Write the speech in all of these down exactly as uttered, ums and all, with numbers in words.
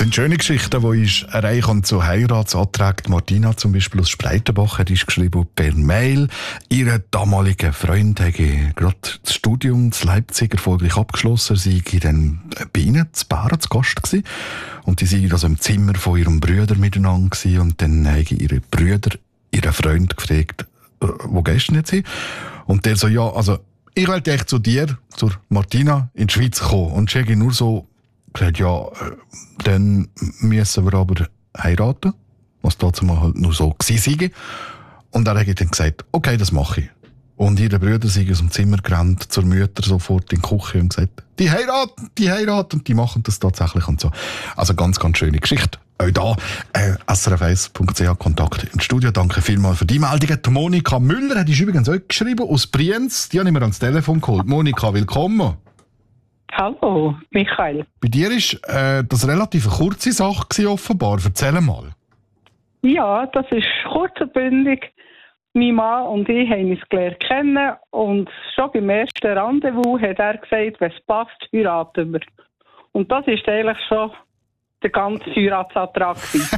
sind schöne Geschichten, die uns erreichen zu Heiratsanträgen. Martina zum Beispiel aus Spreitenbach hat uns geschrieben per Mail. Ihr damaliger Freund hätte gerade das Studium in Leipzig erfolgreich abgeschlossen. Sie war dann bei ihnen zu Bären zu Gast gewesen. Und die waren also im Zimmer von ihrem Bruder miteinander gewesen. Und dann haben ihre Brüder ihren Freund gefragt, wo gehst du denn jetzt hin? Und der so, ja, also ich wollte echt zu dir, zur Martina, in die Schweiz kommen. Und ich habe nur so gesagt, ja, dann müssen wir aber heiraten, was dazu mal halt nur so gewesen sei. Und er hat dann gesagt, okay, das mache ich. Und ihre Brüder sind aus dem Zimmer gerannt, zur Mutter sofort in die Küche und gesagt, die heiraten, die heiraten, und die machen das tatsächlich und so. Also ganz, ganz schöne Geschichte. Auch da, äh, S R F eins Punkt C H Kontakt im Studio. Danke vielmals für die Meldungen. Die Monika Müller hat übrigens auch geschrieben, aus Brienz. Die habe ich mir ans Telefon geholt. Monika, willkommen. Hallo, Michael. Bei dir war äh, das relativ eine kurze Sache gewesen, offenbar. Erzähl mal. Ja, das ist kurz und bündig. Mein Mann und ich haben uns gelernt kennen und schon beim ersten Rendezvous hat er gesagt, wenn es passt, heiraten wir. Und das ist eigentlich schon der ganze Heiratsantrag.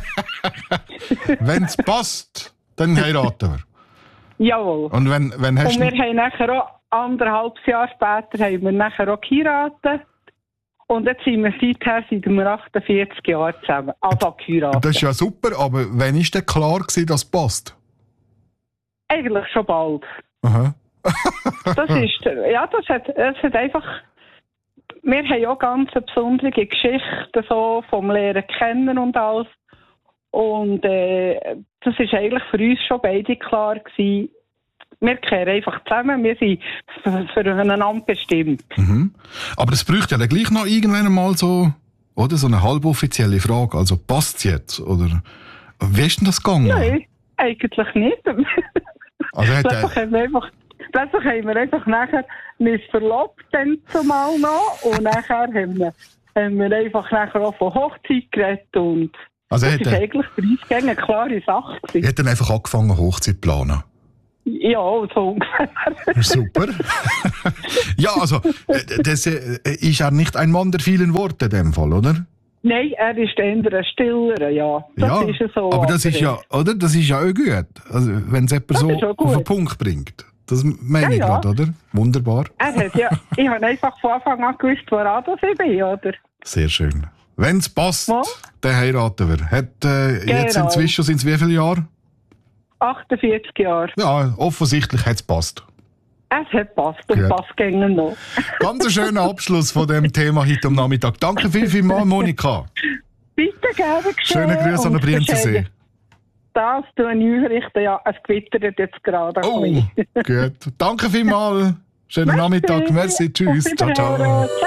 Wenn es passt, dann heiraten wir. Jawohl. Und wenn, wenn hast und wir haben nachher auch anderthalb Jahre später haben wir nachher auch geheiratet. Und jetzt sind wir seither seit wir achtundvierzig Jahren zusammen. Also geheiratet. Das ist ja super, aber wann war denn klar gewesen, dass es passt? Eigentlich schon bald. Aha. das ist, ja, das hat, das hat einfach, wir haben auch ganz eine besondere Geschichte so vom Lehren kennen und alles. Und äh, das ist eigentlich für uns schon beide klar gewesen. Wir kehren einfach zusammen, wir sind füreinander bestimmt. Mhm. Aber es bräuchte ja dann gleich noch irgendwann mal so, oder, so eine halboffizielle Frage. Also passt es jetzt? Oder wie ist denn das gegangen? Nein, eigentlich nicht. Also plötzlich, haben wir einfach, plötzlich haben wir einfach nachher uns verlobt, dann zumal noch. Und nachher haben wir, haben wir einfach nachher auch von Hochzeit geredet. Und also das war er, eigentlich für uns eine klare Sache. Er hat dann einfach angefangen, Hochzeit zu planen. Ja, so ungefähr. Super. Ja, also, das ist ja nicht ein Mann der vielen Worte in dem Fall, oder? Nein, er ist eher ein stiller, ja. Das ja, ist so. Aber das ist ja, oder? Das ist ja auch gut. Also, wenn es jemand so auf den Punkt bringt. Das meine ich ja, ja. gerade, oder? Wunderbar. Er hat ja, ich habe einfach von Anfang an gewusst, woran das ich bin, oder? Sehr schön. Wenn es passt, ja. dann heiraten wir. Hat, äh, genau. Jetzt inzwischen sind es wie viele Jahre? achtundvierzig Jahre. Ja, offensichtlich hat es passt. Es hat passt und passt gängig noch. Ganz ein schöner Abschluss von dem Thema heute am Nachmittag. Danke viel, viel mal, Monika. Bitte gerne geschehen. Schöne Grüße an den Brienzensee. Das tue ich einrichten. Ja, es gewittert jetzt gerade. Oh, gut. Danke viel mal. Schönen Nachmittag. Merci. Tschüss. Ciao, ciao.